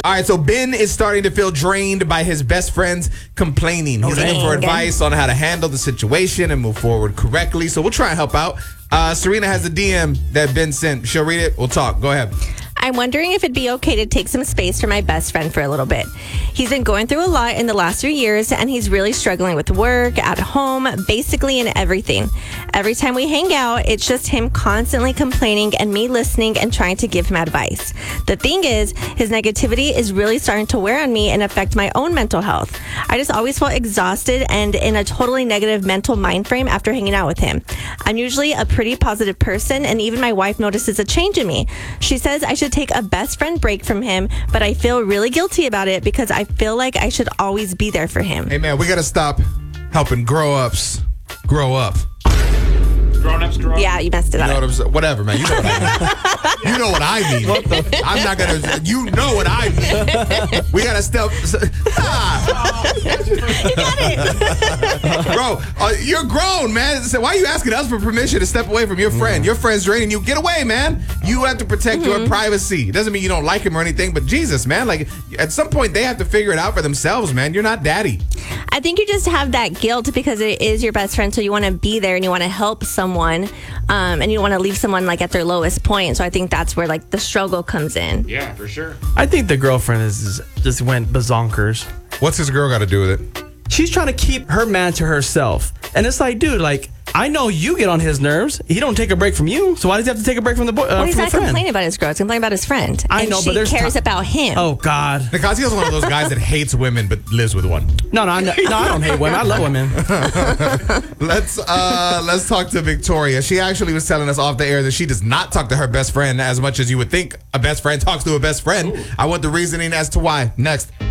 All right, so Ben is starting to feel drained by his best friends complaining. He's looking for advice on how to handle the situation and move forward correctly. So we'll try and help out. Serena has a DM that Ben sent. She'll read it. We'll talk. Go ahead. I'm wondering if it'd be okay to take some space from my best friend for a little bit. He's been going through a lot in the last 3 years, and he's really struggling with work, at home, basically in everything. Every time we hang out, it's just him constantly complaining and me listening and trying to give him advice. The thing is, his negativity is really starting to wear on me and affect my own mental health. I just always felt exhausted and in a totally negative mental mind frame after hanging out with him. I'm usually a pretty positive person, and even my wife notices a change in me. She says I should take a best friend break from him, but I feel really guilty about it because I feel like I should always be there for him. Hey, man, we got to stop helping grow-ups grow up. Grown-ups grow up? Yeah, you messed it up. You know what I'm saying? Whatever, man. You know what I mean. You know what I mean. I'm not going to... You know what I mean. We got to step... You got it. Bro, you're grown, man. So why are you asking us for permission to step away from your friend? Your friend's draining you. Get away, man. You have to protect your privacy. It doesn't mean you don't like him or anything, but Jesus, man. Like, at some point, they have to figure it out for themselves, man. You're not daddy. I think you just have that guilt because it is your best friend, so you want to be there and you want to help someone, and you don't want to leave someone like at their lowest point. So I think that's where like the struggle comes in. Yeah, for sure. I think the girlfriend is just went bazonkers. What's his girl got to do with it? She's trying to keep her man to herself. And it's like, dude, like, I know you get on his nerves. He don't take a break from you. So why does he have to take a break from the boy? Well, he's from not the friend? complaining about his girl. He's complaining about his friend. I and know, she but there's cares about him. Oh, God. Nikasi's one of those guys that hates women but lives with one. No, I don't hate women. I love women. Let's talk to Victoria. She actually was telling us off the air that she does not talk to her best friend as much as you would think a best friend talks to a best friend. I want the reasoning as to why. Next.